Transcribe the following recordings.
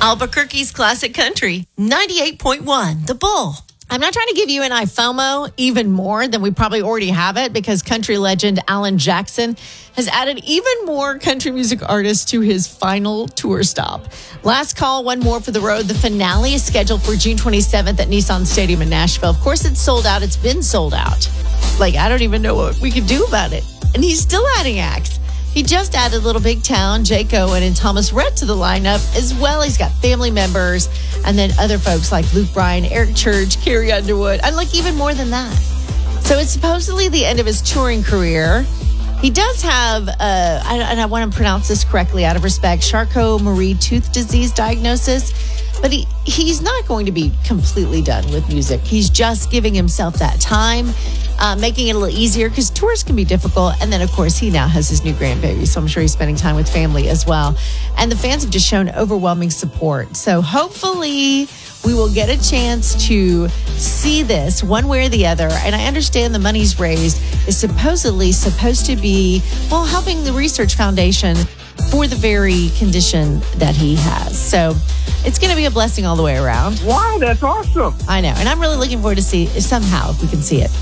Albuquerque's Classic Country, 98.1, The Bull. I'm not trying to give you and I FOMO even more than we probably already have it, because country legend Alan Jackson has added even more country music artists to his final tour stop. Last call, one more for the road. The finale is scheduled for June 27th at Nissan Stadium in Nashville. Of course, it's sold out. It's been sold out. I don't even know what we could do about it. And he's still adding acts. He just added Little Big Town, Jake Owen, and Thomas Rhett to the lineup as well. He's got family members and then other folks like Luke Bryan, Eric Church, Carrie Underwood, and even more than that. So it's supposedly the end of his touring career. He does have, and I want to pronounce this correctly out of respect, Charcot-Marie tooth disease diagnosis. But he's not going to be completely done with music. He's just giving himself that time, making it a little easier because tours can be difficult. And then, of course, he now has his new grandbaby, so I'm sure he's spending time with family as well. And the fans have just shown overwhelming support. So hopefully we will get a chance to see this one way or the other. And I understand the money's raised is supposedly supposed to be, helping the Research Foundation for the very condition that he has. So it's going to be a blessing all the way around. Wow, that's awesome. I know. And I'm really looking forward to see somehow if we can see it.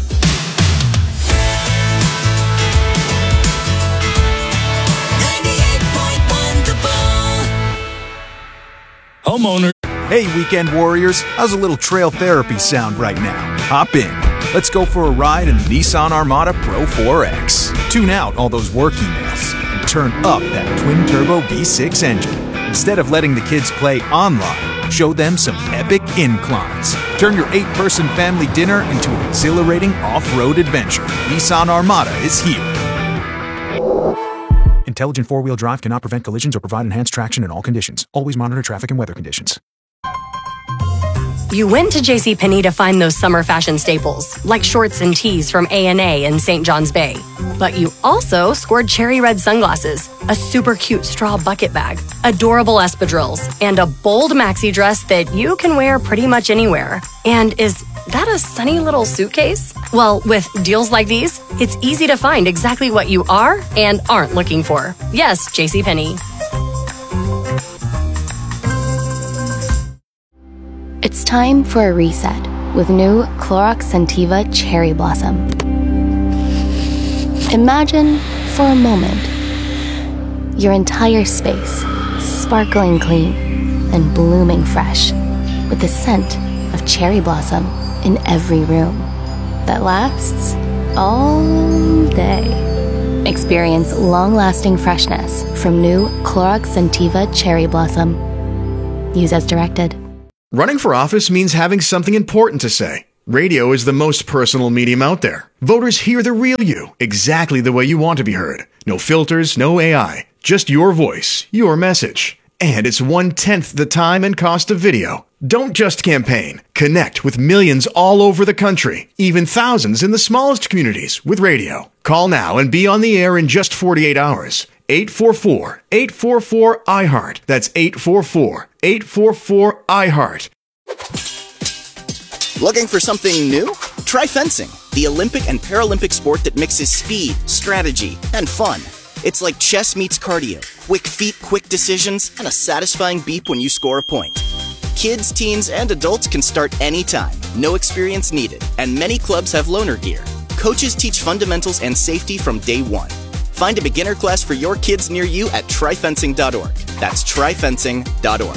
Homeowner. Hey, weekend warriors, how's a little trail therapy sound right now? Hop in. Let's go for a ride in the Nissan Armada Pro 4X. Tune out all those work emails and turn up that twin-turbo V6 engine. Instead of letting the kids play online, show them some epic inclines. Turn your 8-person family dinner into an exhilarating off-road adventure. Nissan Armada is here. Intelligent four-wheel drive cannot prevent collisions or provide enhanced traction in all conditions. Always monitor traffic and weather conditions. You went to JCPenney to find those summer fashion staples, like shorts and tees from A&A in St. John's Bay. But you also scored cherry red sunglasses, a super cute straw bucket bag, adorable espadrilles, and a bold maxi dress that you can wear pretty much anywhere. And is that a sunny little suitcase? Well, with deals like these, it's easy to find exactly what you are and aren't looking for. Yes, JCPenney. It's time for a reset with new Clorox Scentiva Cherry Blossom. Imagine, for a moment, your entire space sparkling clean and blooming fresh with the scent of cherry blossom in every room that lasts all day. Experience long-lasting freshness from new Clorox Scentiva Cherry Blossom. Use as directed. Running for office means having something important to say. Radio is the most personal medium out there. Voters hear the real you, exactly the way you want to be heard. No filters, no AI, just your voice, your message. And it's 1/10 the time and cost of video. Don't just campaign. Connect with millions all over the country, even thousands in the smallest communities with radio. Call now and be on the air in just 48 hours. 844-844-iHeart. That's 844-844-iHeart. Looking for something new? Try fencing, the Olympic and Paralympic sport that mixes speed, strategy, and fun. It's like chess meets cardio, quick feet, quick decisions, and a satisfying beep when you score a point. Kids, teens, and adults can start anytime, no experience needed, and many clubs have loaner gear. Coaches teach fundamentals and safety from day one. Find a beginner class for your kids near you at tryfencing.org. That's tryfencing.org.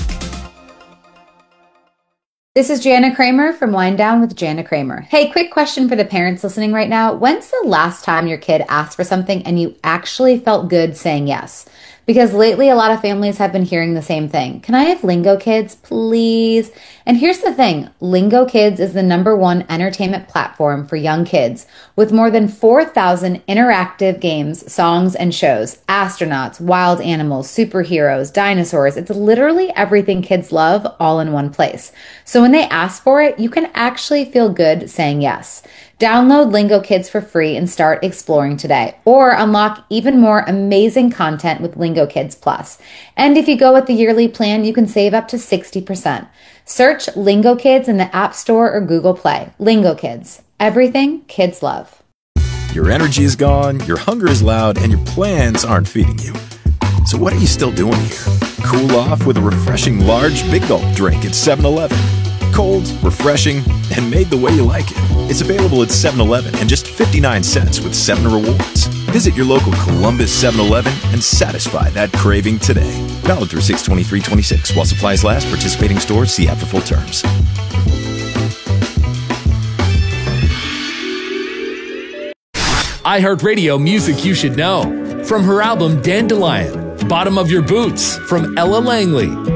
This is Jana Kramer from Wind Down with Jana Kramer. Hey, quick question for the parents listening right now. When's the last time your kid asked for something and you actually felt good saying yes? Because lately a lot of families have been hearing the same thing. Can I have Lingo Kids, please? And here's the thing. Lingo Kids is the #1 entertainment platform for young kids with more than 4,000 interactive games, songs, and shows. Astronauts, wild animals, superheroes, dinosaurs. It's literally everything kids love all in one place. So when they ask for it, you can actually feel good saying yes. Download Lingo Kids for free and start exploring today. Or unlock even more amazing content with Lingo Kids Plus. And if you go with the yearly plan, you can save up to 60%. Search Lingo Kids in the App Store or Google Play. Lingo Kids. Everything kids love. Your energy is gone, your hunger is loud, and your plans aren't feeding you. So what are you still doing here? Cool off with a refreshing large Big Gulp drink at 7-Eleven. Cold, refreshing, and made the way you like it. It's available at 7-Eleven and just 59 cents with 7 rewards. Visit your local Columbus 7-Eleven and satisfy that craving today. Valid through 6/23/26 while supplies last. Participating stores, see app for full terms. iHeartRadio music you should know. From her album Dandelion, Bottom of Your Boots, from Ella Langley,